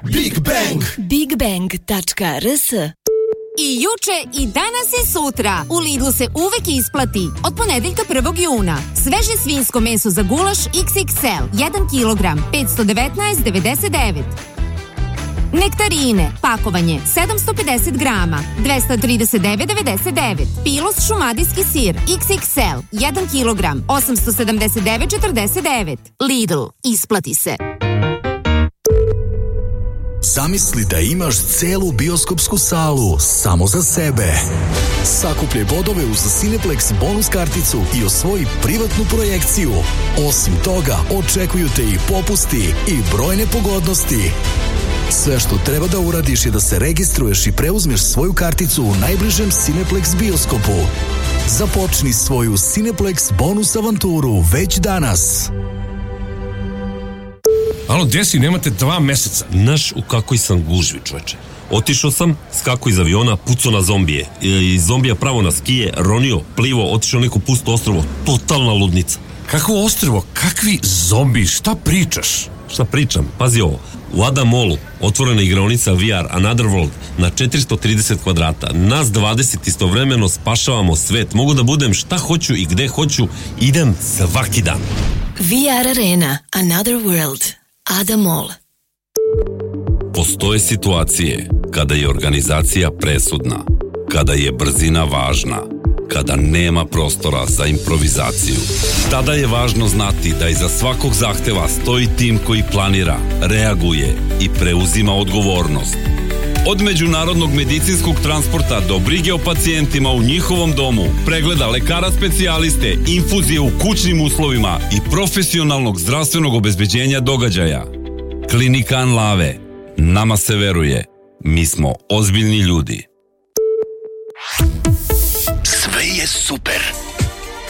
Big Bang. bigbang.rs. I juče i danas i sutra u Lidlu se uvek isplati. Od ponedeljka 1. juna sveže svinjsko meso za gulaš XXL 1 kg 519,99. Nektarine, pakovanje 750 grama 239,99. Pilos šumadijski sir XXL 1 kg 879,49. Lidl, isplati se. Zamisli da imaš celu bioskopsku salu samo za sebe. Sakupljaj bodove uz Cineplex bonus karticu i osvoji privatnu projekciju. Osim toga, očekuju te i popusti i brojne pogodnosti. Sve što treba da uradiš je da se registruješ i preuzmeš svoju karticu u najbližem Cineplex bioskopu. Započni svoju Cineplex bonus avanturu već danas. Alo, gdje si? Nemate 2 meseca. Znaš u kakoj sam gužvi, čoveče. Otišao sam, skako iz aviona, pucao na zombije. Iz zombija pravo na skije, ronio, plivo, otišao neko pusto ostrvo. Totalna ludnica. Kako ostrvo? Kakvi zombi? Šta pričaš? Šta pričam? Pazi ovo. U Adam Mallu otvorena igraonica VR Another World na 430 kvadrata. Nas 20 istovremeno spašavamo svet. Mogu da budem šta hoću i gde hoću. Idem svaki dan. VR Arena, Another World, Adam Mall. Postoje situacije kada je organizacija presudna, kada je brzina važna, kada nema prostora za improvizaciju. Tada je važno znati da iza svakog zahteva stoji tim koji planira, reaguje i preuzima odgovornost. Od međunarodnog medicinskog transporta do brige o pacijentima u njihovom domu, pregleda lekara specijaliste, infuzije u kućnim uslovima i profesionalnog zdravstvenog obezbeđenja događaja. Klinika Anlave. Nama se veruje. Mi smo ozbiljni ljudi. Sve je super.